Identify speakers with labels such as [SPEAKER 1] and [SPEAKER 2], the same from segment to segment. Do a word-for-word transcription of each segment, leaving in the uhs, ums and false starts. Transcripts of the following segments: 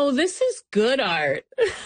[SPEAKER 1] oh, this is good art.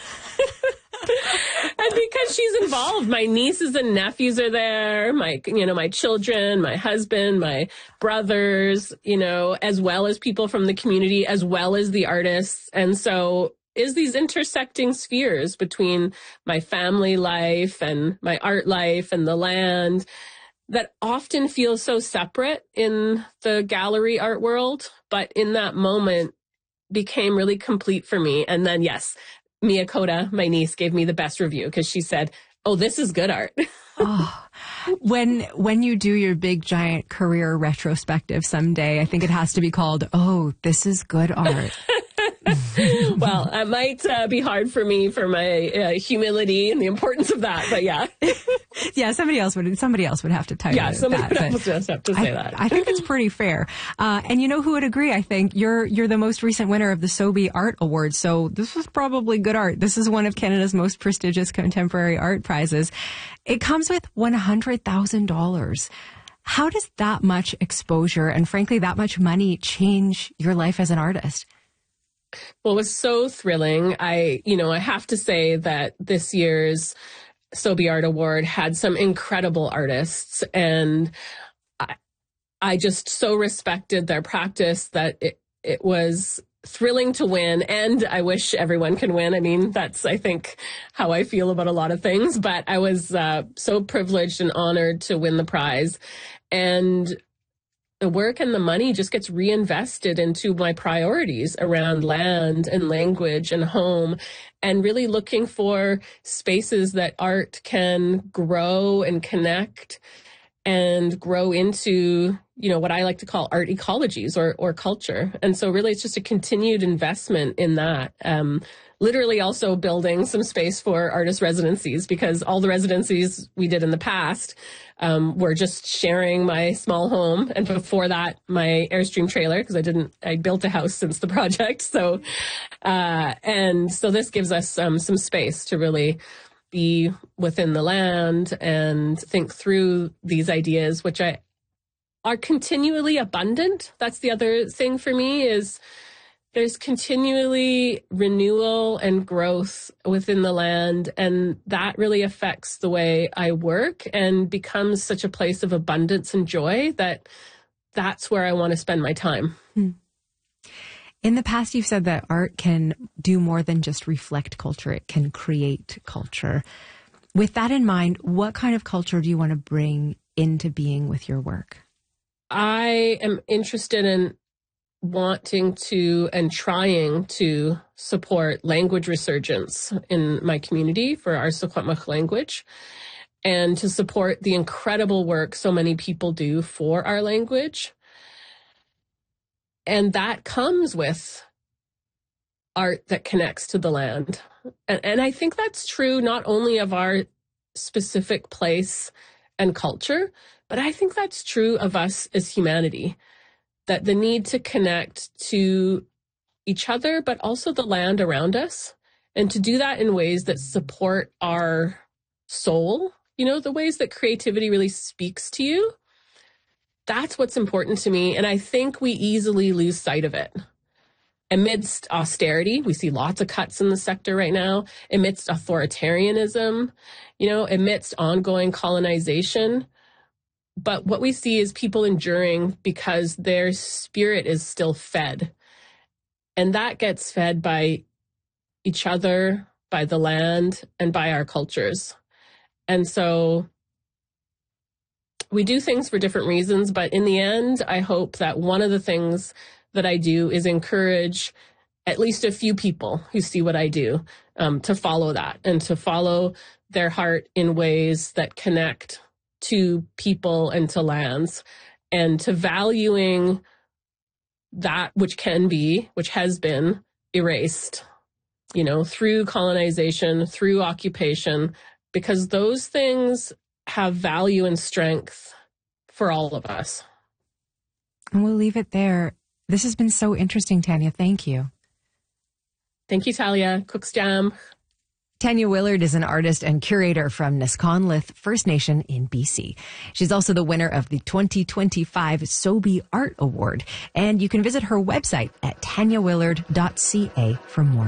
[SPEAKER 1] And because she's involved, my nieces and nephews are there, my, you know, my children, my husband, my brothers, you know, as well as people from the community, as well as the artists. And so is these intersecting spheres between my family life and my art life and the land that often feel so separate in the gallery art world, but in that moment became really complete for me. And then, yes, Mia Koda, my niece, gave me the best review because she said, oh, this is good art.
[SPEAKER 2] Oh, when when you do your big, giant career retrospective someday, I think it has to be called, oh, this is good art.
[SPEAKER 1] Well, it might uh, be hard for me for my uh, humility and the importance of that, but yeah.
[SPEAKER 2] Yeah, somebody else would somebody else would have to tell
[SPEAKER 1] yeah,
[SPEAKER 2] you
[SPEAKER 1] somebody
[SPEAKER 2] that.
[SPEAKER 1] would have to, have to say
[SPEAKER 2] I,
[SPEAKER 1] that.
[SPEAKER 2] I think it's pretty fair. Uh, and you know who would agree? I think you're you're the most recent winner of the Sobey Art Award, so this was probably good art. This is one of Canada's most prestigious contemporary art prizes. It comes with one hundred thousand dollars. How does that much exposure and, frankly, that much money change your life as an artist?
[SPEAKER 1] Well, it was so thrilling. I, you know, I have to say that this year's Sobey Art Award had some incredible artists, and I, I just so respected their practice that it, it was thrilling to win, and I wish everyone can win. I mean, that's, I think, how I feel about a lot of things, but I was uh, so privileged and honored to win the prize. And the work and the money just gets reinvested into my priorities around land and language and home, and really looking for spaces that art can grow and connect and grow into, you know, what I like to call art ecologies or, or culture. And so really it's just a continued investment in that. Um, literally also building some space for artist residencies, because all the residencies we did in the past um, were just sharing my small home. And before that, my Airstream trailer, because I didn't, I built a house since the project. So, uh, and so this gives us um, some space to really be within the land and think through these ideas, which I are continually abundant. That's the other thing for me, is there's continually renewal and growth within the land, and that really affects the way I work and becomes such a place of abundance and joy that that's where I want to spend my time.
[SPEAKER 2] Hmm. In the past, you've said that art can do more than just reflect culture. It can create culture. With that in mind, what kind of culture do you want to bring into being with your work?
[SPEAKER 1] I am interested in wanting to and trying to support language resurgence in my community for our Secwepemc language, and to support the incredible work so many people do for our language. And that comes with art that connects to the land. And, and I think that's true not only of our specific place and culture, but I think that's true of us as humanity, that the need to connect to each other, but also the land around us, and to do that in ways that support our soul, you know, the ways that creativity really speaks to you. That's what's important to me. And I think we easily lose sight of it. Amidst austerity, we see lots of cuts in the sector right now, amidst authoritarianism, you know, amidst ongoing colonization. But what we see is people enduring because their spirit is still fed. And that gets fed by each other, by the land, and by our cultures. And so we do things for different reasons, but in the end, I hope that one of the things that I do is encourage at least a few people who see what I do um, to follow that and to follow their heart in ways that connect to people and to lands, and to valuing that which can be, which has been erased, you know, through colonization, through occupation, because those things have value and strength for all of us.
[SPEAKER 2] And we'll leave it there. This has been so interesting, Tanya. Thank you.
[SPEAKER 1] Thank you, Talia. Cook's Jam.
[SPEAKER 2] Tanya Willard is an artist and curator from Nisconluth First Nation in B C. She's also the winner of the twenty twenty-five Sobey Art Award. And you can visit her website at tanya willard dot c a for more.